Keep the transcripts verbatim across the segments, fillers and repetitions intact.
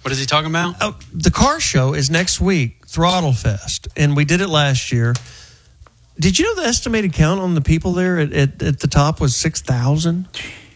What is he talking about? Uh, the car show is next week, Throttle Fest, and we did it last year. Did you know the estimated count on the people there at, at, at the top was six thousand?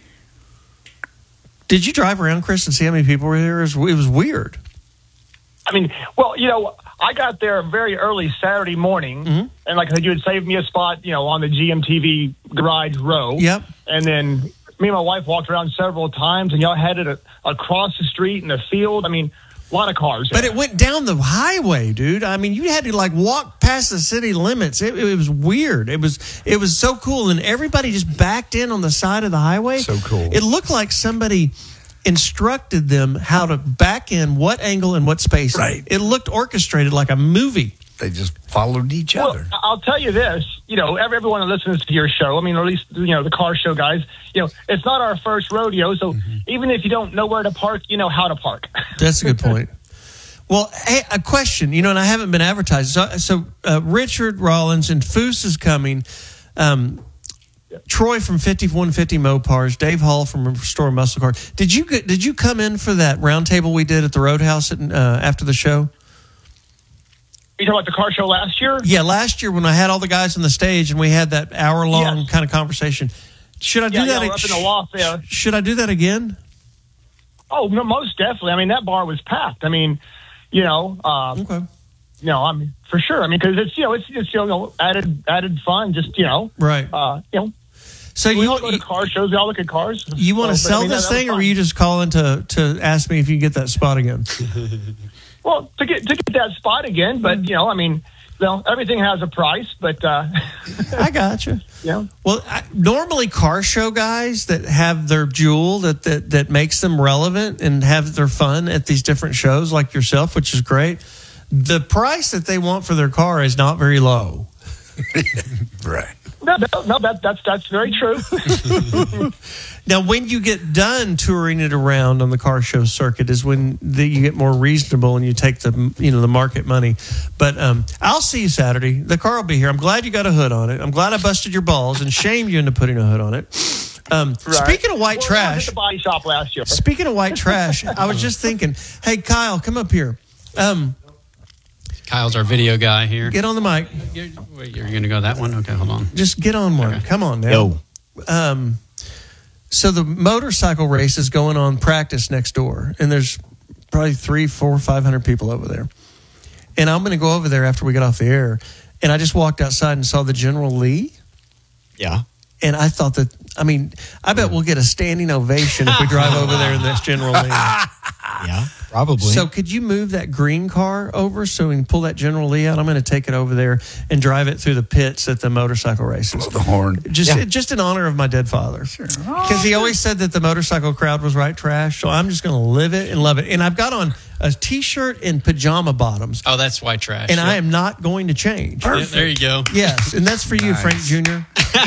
Did you drive around, Chris, and see how many people were there? It was, it was weird. I mean, well, you know, I got there very early Saturday morning, mm-hmm. and like I said, you had saved me a spot, you know, on the G M T V garage row. Yep. And then me and my wife walked around several times, and y'all headed a, across the street in the field. I mean, a lot of cars. But there. it went down the highway, dude. I mean, you had to like walk past the city limits. It, it was weird. It was it was so cool, and everybody just backed in on the side of the highway. So cool. It looked like somebody instructed them how to back in what angle and what space. Right. It looked orchestrated like a movie. They just followed each well, other. I'll tell you this, you know, everyone that listens to your show, I mean, or at least, you know, the car show guys, you know, it's not our first rodeo. So mm-hmm. even if you don't know where to park, you know how to park. That's a good point. Well, hey, a question, you know, and I haven't been advertised. So, so uh, Richard Rollins and Foose is coming. Um, Troy from fifty-one fifty Mopars, Dave Hall from Restore Muscle Car. Did you did you come in for that roundtable we did at the Roadhouse at, uh, after the show? You talking about the car show last year? Yeah, last year when I had all the guys on the stage and we had that hour long yes. kind of conversation. Should I do yeah, that? Yeah, up in the loft there. Should I do that again? Oh, no, most definitely. I mean, that bar was packed. I mean, you know, um, okay. You know, I mean, for sure. I mean, because it's you know, it's just you know, added added fun. Just you know, right. Uh, you know. So we you all go to car shows. We all look at cars. You want to so, sell I mean, this that, that thing, or were you just calling to to ask me if you can get that spot again? Well, to get to get that spot again, but you know, I mean, well, everything has a price, but uh, I gotcha. Yeah. Well, I, normally car show guys that have their jewel that, that that makes them relevant and have their fun at these different shows, like yourself, which is great. The price that they want for their car is not very low. Right. No, no, no, that that's that's very true. Now, when you get done touring it around on the car show circuit, is when the, you get more reasonable and you take the you know the market money. But um, I'll see you Saturday. The car will be here. I'm glad you got a hood on it. I'm glad I busted your balls and shamed you into putting a hood on it. Um, right. Speaking of white well, trash, I was at the body shop last year. Speaking of white trash, I was just thinking, hey Kyle, come up here. Um, Kyle's our video guy here. Get on the mic. You're, wait, you're going to go that one? Okay, hold on. Just get on one. Okay. Come on now. Yo. Um, so the motorcycle race is going on practice next door, and there's probably three, four, five hundred people over there. And I'm going to go over there after we get off the air. And I just walked outside and saw the General Lee. Yeah. And I thought that, I mean, I bet we'll get a standing ovation if we drive over there in this General Lee. Yeah, probably. So could you move that green car over so we can pull that General Lee out? I'm going to take it over there and drive it through the pits at the motorcycle races. Blow the horn. Just yeah. just in honor of my dead father. Sure. Because he always said that the motorcycle crowd was right trash. So I'm just going to live it and love it. And I've got on a T-shirt and pajama bottoms. Oh, that's white trash. And yep. I am not going to change. Yeah, there you go. Yes, and that's for you, nice. Frank Junior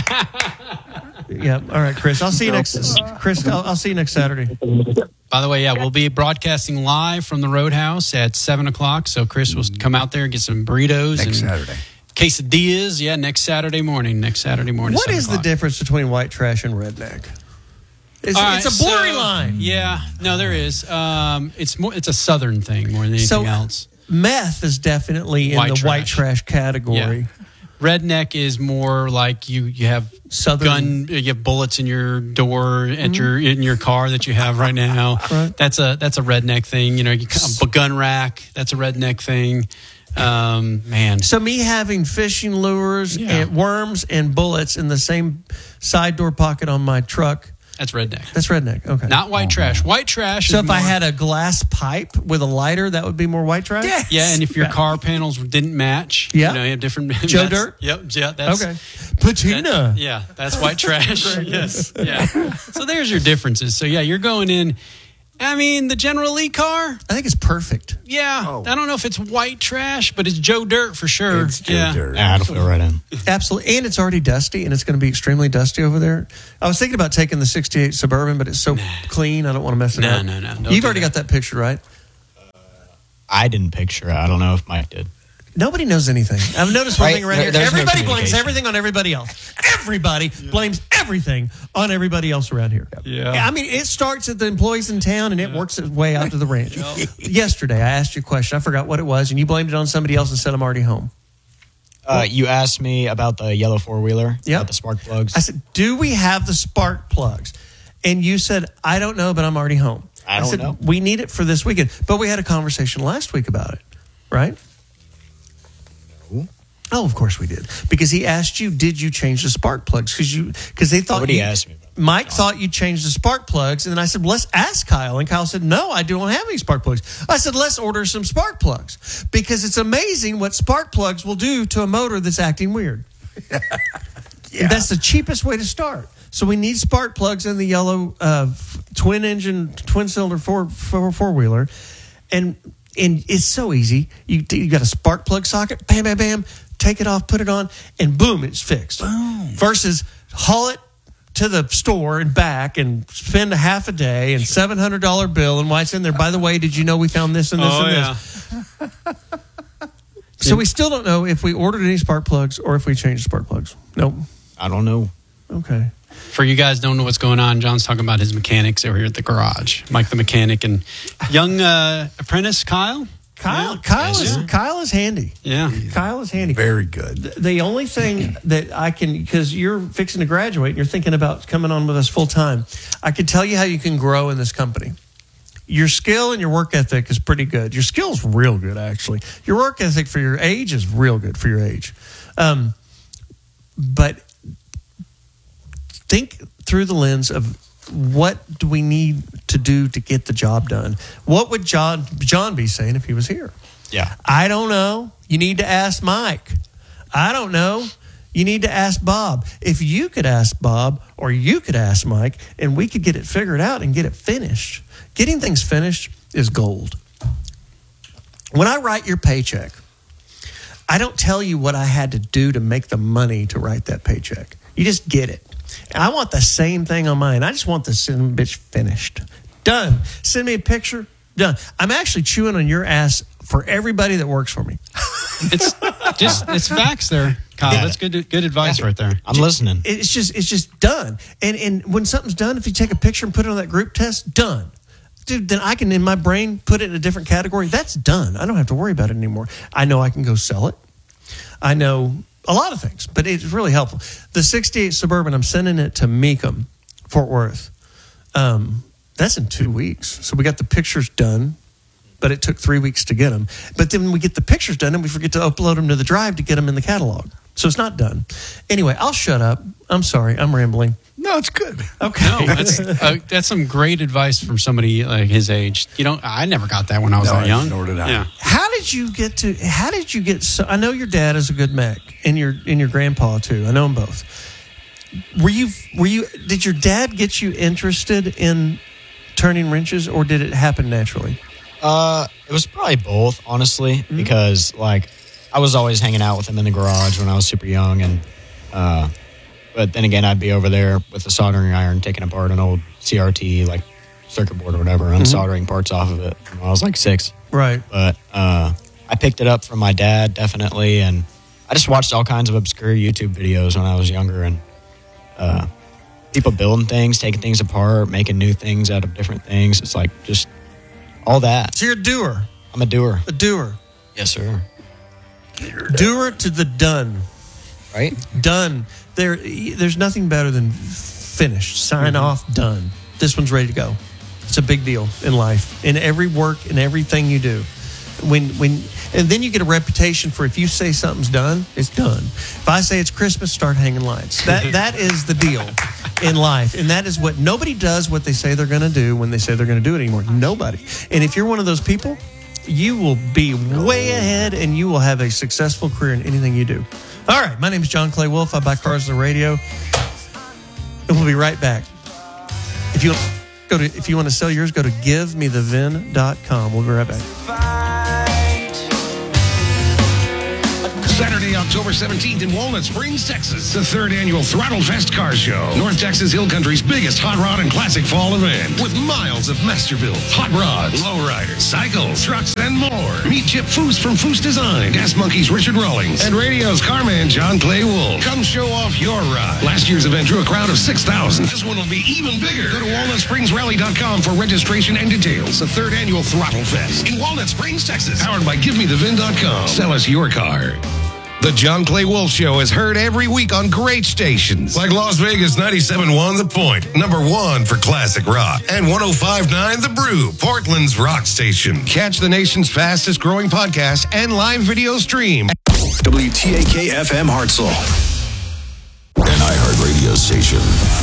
Yeah. All right, Chris. I'll see you next. Chris, I'll, I'll see you next Saturday. By the way, yeah, we'll be broadcasting live from the Roadhouse at seven o'clock. So Chris will come out there and get some burritos next and Saturday. quesadillas. Yeah, next Saturday morning. Next Saturday morning. What is the o'clock. difference between white trash and redneck? It's, All right, it's a blurry so, line. Yeah, no, there is. Um, it's more. It's a Southern thing more than anything So, else. Meth is definitely in White the trash. white trash category. Yeah. Redneck is more like you. You have Southern gun. You have bullets in your door at mm-hmm. your in your car that you have right now. Right. That's a that's a redneck thing. You know, you, a gun rack. That's a redneck thing. Um, man. So me having fishing lures Yeah. and worms and bullets in the same side door pocket on my truck. That's redneck. That's redneck. Okay. Not white trash. White trash So is if more, I had a glass pipe with a lighter, that would be more white trash? Yes. yeah, and if your Yeah. car panels didn't match, Yeah. you know, you have different Joe that's- Dirt? Yep, yeah, that's Okay. Patina. that- yeah, that's white trash. Yes. Yeah. So there's your differences. So yeah, you're going in. I mean, the General Lee car, I think it's perfect. yeah. Oh. I don't know if it's white trash, but it's Joe Dirt for sure. It's Joe yeah. Dirt. Yeah, it'll fit right in. Absolutely. And it's already dusty, and it's going to be extremely dusty over there. I was thinking about taking the sixty-eight Suburban, but it's so clean, I don't want to mess it No, up. no, no. Don't You've do already that. got that picture, right? I didn't picture it. I don't know if Mike did. Nobody knows anything. I've noticed one Right? thing around There- here. there's no Everybody blames communication. everything on everybody else. Everybody blames everything on everybody else around here. Yeah. I mean, it starts at the employees in town and it works its way out to the ranch. Yesterday, I asked you a question. I forgot what it was, and you blamed it on somebody else and said, I'm already home. Uh, you asked me about the yellow four wheeler, Yep. about the spark plugs. I said, do we have the spark plugs? And you said, I don't know, but I'm already home. I don't said, know. We need it for this weekend. But we had a conversation last week about it, right? No. Oh, of course we did. Because he asked you, did you change the spark plugs? Because you, because they thought Nobody you, asked me about that. Mike thought you changed the spark plugs. And then I said, well, let's ask Kyle. And Kyle said, no, I don't have any spark plugs. I said, let's order some spark plugs. Because it's amazing what spark plugs will do to a motor that's acting weird. Yeah. That's the cheapest way to start. So we need spark plugs in the yellow uh, f- twin engine, twin cylinder four four four wheeler, and and it's so easy. You you got a spark plug socket, bam bam bam, take it off, put it on, and boom, it's fixed. Boom. Versus haul it to the store and back and spend a half a day and seven hundred dollar bill, and why it's in there. By the way, did you know we found this and this Oh, and yeah. this? So we still don't know if we ordered any spark plugs or if we changed spark plugs. Nope. I don't know. Okay. For you guys don't know what's going on, John's talking about his mechanics over here at the garage. Mike the mechanic and young uh, apprentice Kyle. Kyle, Yeah. Kyle is Yeah. Kyle is handy. Yeah. Kyle is handy. Very good. The- The only thing that I can, because you're fixing to graduate and you're thinking about coming on with us full time, I can tell you how you can grow in this company. Your skill and your work ethic is pretty good. Your skill's real good, actually. Your work ethic for your age is real good for your age. Um, but think through the lens of what do we need to do to get the job done? What would John John be saying if he was here? Yeah. I don't know. You need to ask Mike. I don't know. You need to ask Bob. If you could ask Bob or you could ask Mike and we could get it figured out and get it finished. Getting things finished is gold. When I write your paycheck, I don't tell you what I had to do to make the money to write that paycheck. You just get it. And I want the same thing on mine. I just want the son of a bitch finished. Done. Send me a picture. Done. I'm actually chewing on your ass for everybody that works for me. It's just it's facts there, Kyle. Yeah. That's good good advice right there. I'm listening. It's just it's just done. And and when something's done, if you take a picture and put it on that group test, done. Dude, then I can in my brain put it in a different category. That's done. I don't have to worry about it anymore. I know I can go sell it. I know a lot of things, but it's really helpful. The sixty-eight Suburban, I'm sending it to Meekum, Fort Worth. Um, that's in two weeks. So we got the pictures done, but it took three weeks to get them. But then we get the pictures done and we forget to upload them to the drive to get them in the catalog. So it's not done. Anyway, I'll shut up. I'm sorry. I'm rambling. No, it's good. Okay. No, that's uh, that's some great advice from somebody like his age. You know, I never got that when I was No, that I- young. nor did I. Yeah. How did you get to? How did you get? So I know your dad is a good mech, and your and your grandpa too. I know them both. Were you? Were you? Did your dad get you interested in turning wrenches, or did it happen naturally? Uh, it was probably both, honestly, Mm-hmm. because like I was always hanging out with him in the garage when I was super young, and uh, but then again, I'd be over there with the soldering iron, taking apart an old C R T like circuit board or whatever, Mm-hmm. unsoldering parts off of it when I was like six. Right. But uh, I picked it up from my dad, definitely, and I just watched all kinds of obscure YouTube videos when I was younger, and uh, people building things, taking things apart, making new things out of different things. It's like just all that. So you're a doer. I'm a doer. A doer. Yes, sir. Doer to the done. Right? Done. There. There's nothing better than finished. Sign off. Done. This one's ready to go. It's a big deal in life, in every work, in everything you do. When when and then you get a reputation for if you say something's done, it's done. If I say it's Christmas, start hanging lights. That that is the deal in life, and that is what nobody does. What they say they're going to do when they say they're going to do it anymore. Nobody. And if you're one of those people, you will be way ahead, and you will have a successful career in anything you do. All right, my name is John Clay Wolf. I buy cars on the radio, and we'll be right back. If you go to if you want to sell yours, go to give me the vin dot com. We'll be right back. Saturday, October seventeenth in Walnut Springs, Texas. The third annual Throttle Fest Car Show. North Texas Hill Country's biggest hot rod and classic fall event. With miles of Masterbuilt, hot rods, lowriders, cycles, trucks, and more. Meet Chip Foose from Foose Design, Gas Monkeys Richard Rawlings, and Radio's carman John Clay Wolf. Come show off your ride. Last year's event drew a crowd of six thousand. This one will be even bigger. Go to walnut springs rally dot com for registration and details. The third annual Throttle Fest in Walnut Springs, Texas. Powered by give me the vin dot com. Sell us your car. The John Clay Wolf Show is heard every week on great stations Like Las Vegas ninety-seven point one The Point, number one for classic rock, and one oh five point nine The Brew, Portland's rock station. Catch the nation's fastest growing podcast and live video stream. W T A K F M Hartselle, an iHeartRadio station.